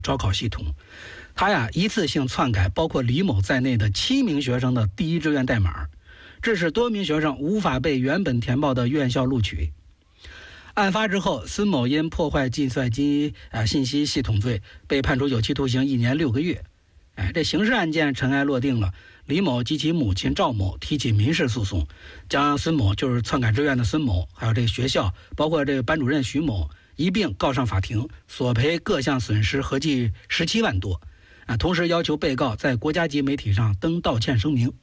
招考系统，他一次性篡改包括李某在内的7名学生的第一志愿代码，致使多名学生无法被原本填报的院校录取。案发之后，孙某因破坏计算机信息系统罪被判处有期徒刑1年6个月。这刑事案件尘埃落定了，李某及其母亲赵某提起民事诉讼，将孙某就是篡改志愿的孙某，还有这个学校，包括这个班主任徐某一并告上法庭，索赔各项损失合计17万多。同时要求被告在国家级媒体上登道歉声明。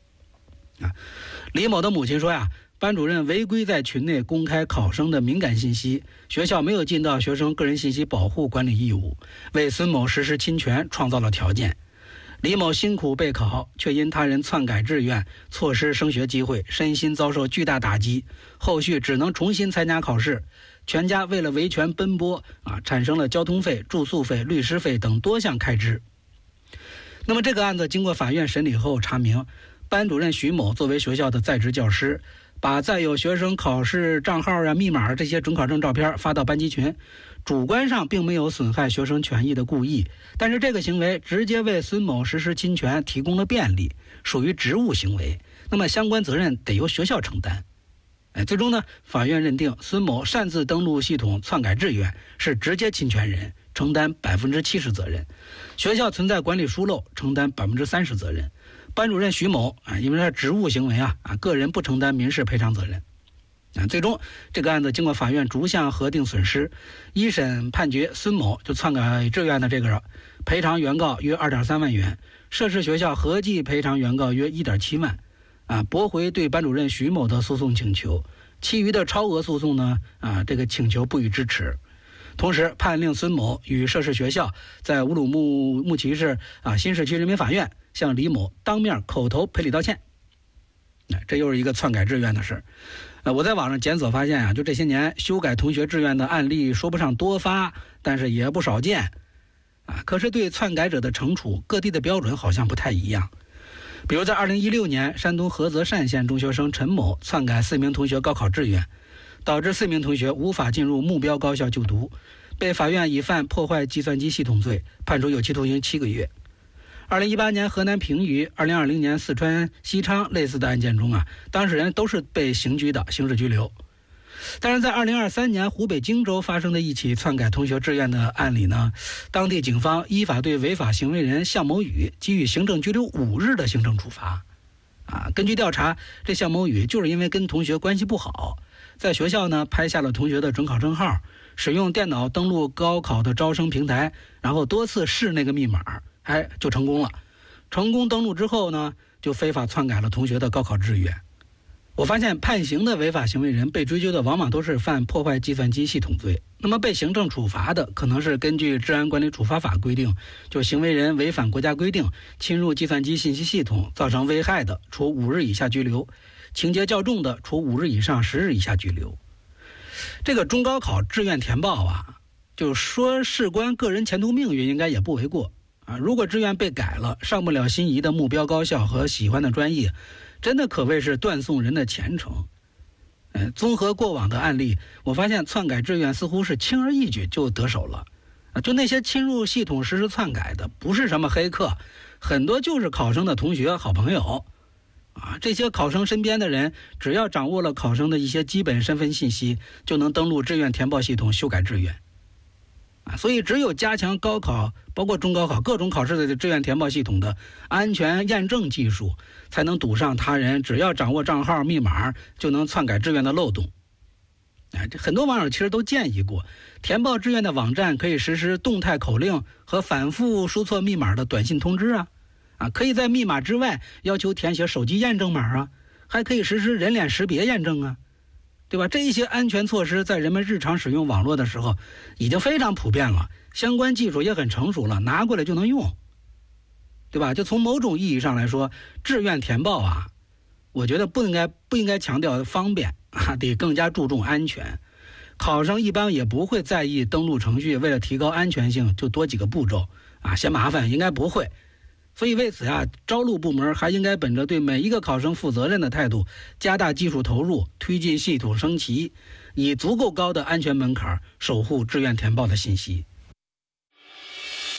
李某的母亲说班主任违规在群内公开考生的敏感信息，学校没有尽到学生个人信息保护管理义务，为孙某实施侵权创造了条件。李某辛苦备考，却因他人篡改志愿，错失升学机会，身心遭受巨大打击，后续只能重新参加考试。全家为了维权奔波产生了交通费、住宿费、律师费等多项开支。那么这个案子经过法院审理后查明，班主任徐某作为学校的在职教师，把载有学生考试账号密码这些准考证照片发到班级群，主观上并没有损害学生权益的故意，但是这个行为直接为孙某实施侵权提供了便利，属于职务行为，那么相关责任得由学校承担。最终呢，法院认定孙某擅自登录系统篡改志愿是直接侵权人，承担70%责任；学校存在管理疏漏，承担30%责任。班主任徐某因为他职务行为个人不承担民事赔偿责任。最终这个案子经过法院逐项核定损失，一审判决孙某就篡改志愿的这个赔偿原告约2.3万元，涉事学校合计赔偿原告约1.7万。驳回对班主任徐某的诉讼请求，其余的超额诉讼呢这个请求不予支持。同时判令孙某与涉事学校在乌鲁木齐市新市区人民法院向李某当面口头赔礼道歉。这又是一个篡改志愿的事。我在网上检索发现就这些年修改同学志愿的案例说不上多发，但是也不少见。可是对篡改者的惩处，各地的标准好像不太一样。比如在2016年，山东菏泽单县中学生陈某篡改4名同学高考志愿，导致4名同学无法进入目标高校就读，被法院以犯破坏计算机系统罪判处有期徒刑7个月。2018年河南平舆，2020年四川西昌类似的案件中当事人都是被刑拘的，刑事拘留。但是在2023年湖北荆州发生的一起篡改同学志愿的案例呢，当地警方依法对违法行为人向某宇给予行政拘留5日的行政处罚。根据调查，这向某宇就是因为跟同学关系不好，在学校呢拍下了同学的准考证号，使用电脑登录高考的招生平台，然后多次试那个密码，就成功了。成功登录之后呢，就非法篡改了同学的高考志愿。我发现判刑的违法行为人被追究的往往都是犯破坏计算机系统罪，那么被行政处罚的可能是根据《治安管理处罚法》规定，就行为人违反国家规定侵入计算机信息系统造成危害的，处5日以下拘留；情节较重的，处5日以上10日以下拘留。这个中高考志愿填报就说事关个人前途命运，应该也不为过如果志愿被改了，上不了心仪的目标高校和喜欢的专业，真的可谓是断送人的前程。综合过往的案例，我发现篡改志愿似乎是轻而易举就得手了。就那些侵入系统实施篡改的，不是什么黑客，很多就是考生的同学、好朋友。这些考生身边的人，只要掌握了考生的一些基本身份信息，就能登录志愿填报系统修改志愿。所以只有加强高考包括中高考各种考试的志愿填报系统的安全验证技术，才能堵上他人只要掌握账号密码就能篡改志愿的漏洞。这很多网友其实都建议过，填报志愿的网站可以实施动态口令和反复输错密码的短信通知可以在密码之外要求填写手机验证码还可以实施人脸识别验证对吧？这一些安全措施在人们日常使用网络的时候已经非常普遍了，相关技术也很成熟了，拿过来就能用，对吧？就从某种意义上来说，志愿填报我觉得不应该强调方便得更加注重安全。考生一般也不会在意登录程序为了提高安全性就多几个步骤嫌麻烦，应该不会。所以为此招录部门还应该本着对每一个考生负责任的态度，加大技术投入，推进系统升级，以足够高的安全门槛守护志愿填报的信息。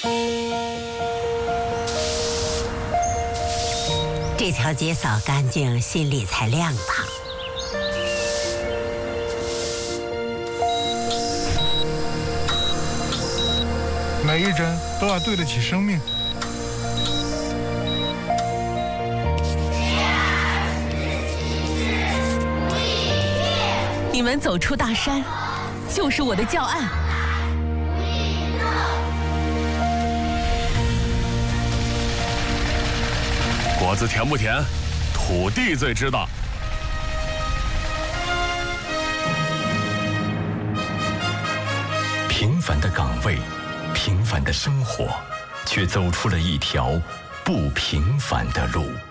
条街扫干净，心里才亮堂。 每一针都要对得起生命。 你们走出大山，就是我的教案。 果子甜不甜，土地最知道。 平凡的岗位，平凡的生活，却走出了一条不平凡的路。